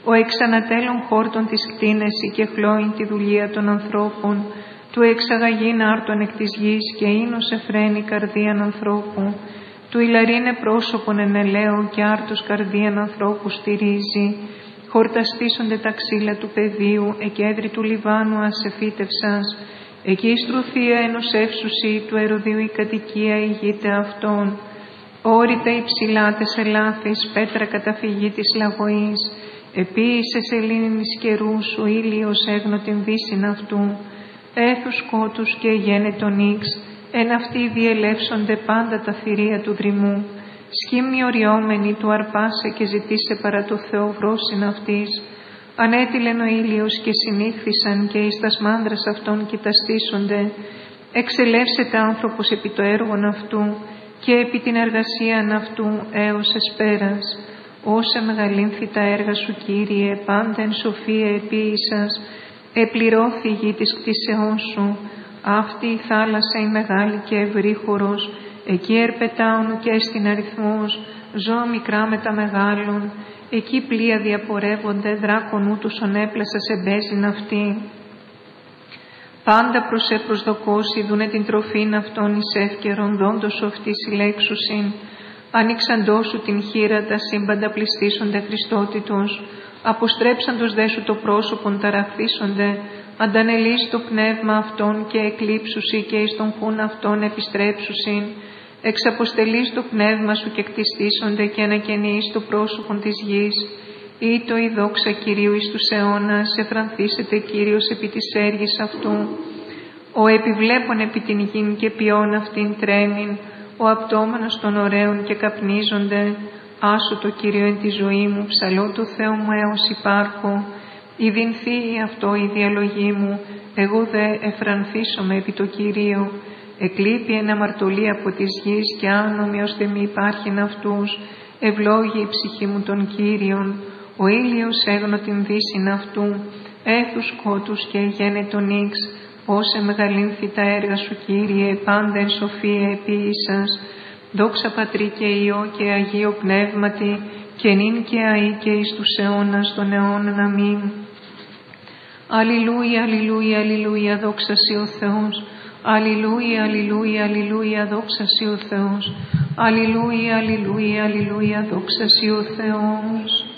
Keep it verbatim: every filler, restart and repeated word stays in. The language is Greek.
ο εξανατέλων χόρτων της κτίνεση και χλώην τη δουλεία των ανθρώπων, του εξαγαγήν άρτων εκ της γης και ίνος εφραίνει καρδίαν ανθρώπου, του ηλαρίνε πρόσωπον εν ελαίο και άρτος καρδίαν ανθρώπου στηρίζει, χορταστήσονται τα ξύλα του πεδίου, εκέδρη του Λιβάνου ασεφίτευσας, εκεί στρουθία ενός εύσουσι του Εροδίου η κατοικία ηγείται αυτών, όρητα υψηλά τες ελάθης, πέτρα καταφυγή της λαγωής, επίησες σελήνης καιρού σου ήλιος έγνω την δύσιν αυτού, έθους σκότους και γένετον ίξ, εν αυτοί διελεύσονται πάντα τα θηρία του δρυμού, σχήμνη οριόμενη του αρπάσε και ζητήσε παρά το Θεό βρόσιν αυτής, ανέτειλεν ο ήλιος και συνήχθησαν και εις τας μάνδρας αυτών κοιταστήσονται, εξελεύσεται άνθρωπος επί το έργον αυτού και επί την εργασίαν αυτού έως εσπέρας. Όσα μεγαλύνθη τα έργα σου, Κύριε, πάντα εν σοφία επίησας, επληρώθη η γη της κτίσεών σου, αυτή η θάλασσα η μεγάλη και ευρύχωρος, εκεί ερπετάουν και στην αριθμός, ζώα μικρά με τα μεγάλων, εκεί πλοία διαπορεύονται, δράκον ούτους ονέπλασα σε μπέζιν αυτή. Πάντα προς σε προσδοκώσει δούνε την τροφήν αυτών εις εύκαιρον, δόντος σου αυτή συλλέξουσιν. Ανοίξαντό σου την χείρα τα σύμπαντα πληστήσονται Χριστότητος, αποστρέψαντος δε σου το πρόσωπον ταραχθήσονται, αντανελείς το πνεύμα αυτών και εκλείψουσι και εις τον χούν αυτών επιστρέψουσιν, εξαποστελείς το πνεύμα σου και κτιστήσονται και ανακαινείς το πρόσωπον της γης. Ή το η δόξα Κυρίου εις τους αιώνας, εφρανθήσεται Κύριος επί της έργης αυτού. Ο επιβλέπων επί την γην και ποιόν αυτήν τρέμην, ο απτόμενος των ωραίων και καπνίζονται. Άσου το Κύριο εν τη ζωή μου, ψαλώ το Θεό μου έως υπάρχω. Ιδυνθεί αυτό η διαλογή μου, εγώ δε εφρανθήσομαι επί το Κυρίο. Εκλείπει εν αμαρτωλή από της γης και άνομοι ώστε μη υπάρχειν αυτούς. Ευλόγη η ψυχή μου των Κύριων, ο ήλιος έγνω την δύσιν αυτού. Έθους σκότους και γένετον ίξ, πόσε μεγαλύνθη τα έργα σου, Κύριε, πάντα εν σοφία επίησας. Δόξα Πατρί και Υιό και Αγίο Πνεύματι, και νυν και αεί και εις τους αιώνας των αιώνων. Αμήν. Αλληλούια, αλληλούια, αλληλούια, δόξα σοι ο Θεός. Αλληλούια, αλληλούια, αλληλούια, δόξα σοι ο Θεός. Αλληλούια, αλληλούια, αλληλούια, δόξα σοι ο Θεός.